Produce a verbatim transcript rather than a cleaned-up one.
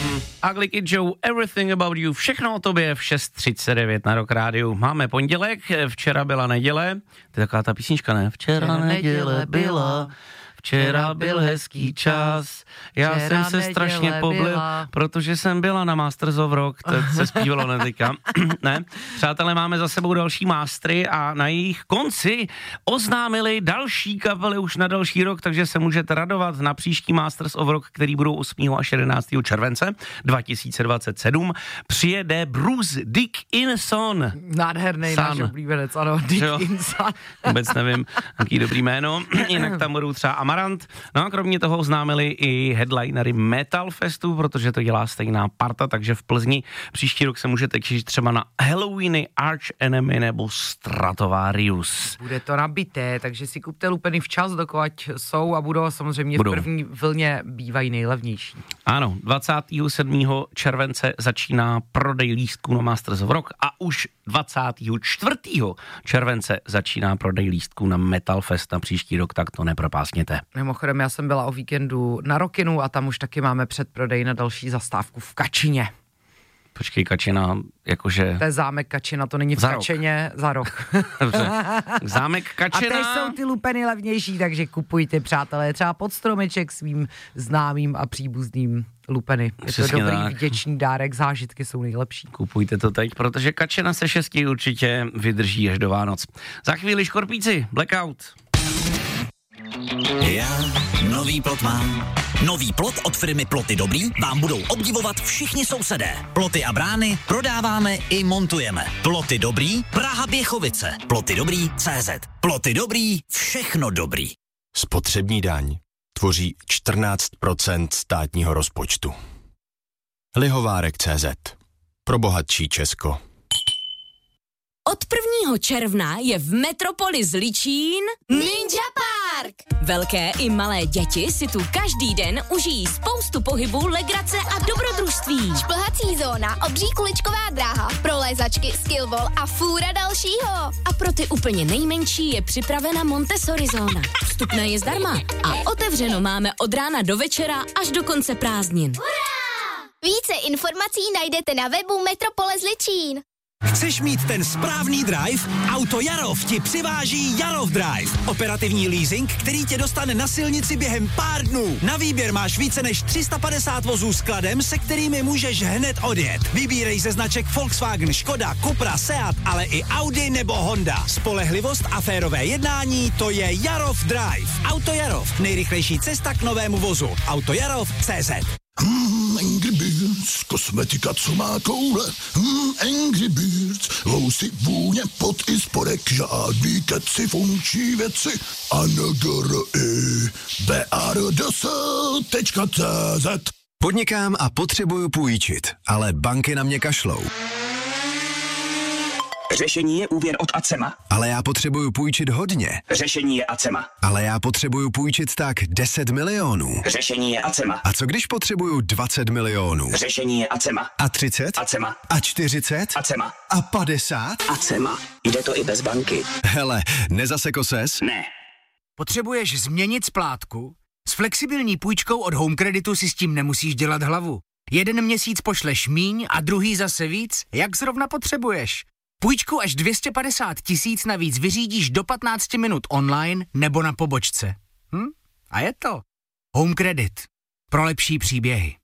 Sam, Ugly Kid Joe, Everything About You, všechno o tobě v šest třicet devět na Rock Rádiu. Máme pondělek, včera byla neděle, to je taková ta písnička, ne? Včera, včera neděle byla, včera byl hezký čas, já včera jsem se strašně poblil, protože jsem byla na Masters of Rock, to se zpívalo ne teďka, ne? Přátelé, máme za sebou další mástry a na jejich konci oznámili další kapely už na další rok, takže se můžete radovat na příští Masters of Rock, který budou osmého až jedenáctého července dva tisíce dvacet sedm. Přijede Bruce Dickinson. Nádherný náš oblíbenec, ano, Dickinson. Vůbec nevím, jaký dobrý jméno, jinak tam budou třeba Amarant. No a kromě toho oznámili i headlinery Metal Festu, protože to dělá stejná parta, takže v Plzni příští rok se můžete těšit třeba na Halloweeny, Arch Enemy nebo Stratovarius. Bude to nabité, takže si kupte lupeny včas, dokud jsou a budou samozřejmě budou. V první vlně bývají nejlevnější. Ano, dvacátého sedmého července začíná prodej lístků na Masters of Rock a už dvacátého čtvrtého července začíná prodej lístků na Metal Fest na příští rok, tak to nepropásněte. Mimochodem, já jsem byla o víkendu na Rockinu a tam už taky máme předprodej na další zastávku v Kačině. Počkej, Kačina, jakože... To je zámek Kačina, to není v za Kačeně, rok. Za rok. Dobře, zámek Kačina. A teď jsou ty lupeny levnější, takže kupujte, přátelé, třeba pod stromeček svým známým a příbuzným lupeny. Je Přesně to dobrý, tak. Vděčný dárek, zážitky jsou nejlepší. Kupujte to teď, protože Kačina se šesti určitě vydrží až do Vánoc. Za chvíli Škorpíci, Blackout. Já nový plot mám. Nový plot od firmy Ploty Dobrý vám budou obdivovat všichni sousedé. Ploty a brány prodáváme i montujeme. Ploty Dobrý, Praha Běchovice. Ploty Dobrý C Z. Ploty Dobrý, všechno dobrý. Spotřební daň tvoří čtrnáct procent státního rozpočtu. Lihovárek C Z. Pro bohatší Česko. Od prvního června je v Metropoli Zličín Ninja Park. Velké i malé děti si tu každý den užijí spoustu pohybu, legrace a dobrodružství. Šplhací zóna, obří kuličková dráha, prolézačky, skillball a fůra dalšího. A pro ty úplně nejmenší je připravena Montessori zóna. Vstupné je zdarma a otevřeno máme od rána do večera až do konce prázdnin. Hurá! Více informací najdete na webu Metropole Zličín. Chceš mít ten správný drive? Auto Jarov ti přiváží Jarov Drive. Operativní leasing, který tě dostane na silnici během pár dnů. Na výběr máš více než tři sta padesát vozů s kladem, se kterými můžeš hned odjet. Vybírej ze značek Volkswagen, Škoda, Cupra, Seat, ale i Audi nebo Honda. Spolehlivost a férové jednání, to je Jarov Drive. Auto Jarov, nejrychlejší cesta k novému vozu. Auto Jarov tečka cé zet. Hmm, Angry Birds, kosmetika, co má koule. Hmm, Angry Birds, lousy, vůně, pot i spodek, žádný keci, funkční věci. A N G R I B R D S tečka cé zet. Podnikám a potřebuju půjčit, ale banky na mě kašlou. Řešení je úvěr od Acema. Ale já potřebuju půjčit hodně. Řešení je Acema. Ale já potřebuju půjčit tak deset milionů. Řešení je Acema. A co když potřebuju dvacet milionů? Řešení je Acema. A třicet? Acema. A čtyřicet? Acema. A padesát? Acema. Jde to i bez banky. Hele, nezaseko ses? Ne. Potřebuješ změnit splátku? S flexibilní půjčkou od Home Creditu si s tím nemusíš dělat hlavu. Jeden měsíc pošleš míň a druhý zase víc, jak zrovna potřebuješ. Půjčku až dvě stě padesát tisíc navíc vyřídíš do patnáct minut online nebo na pobočce. Hm? A je to. Home Credit. Pro lepší příběhy.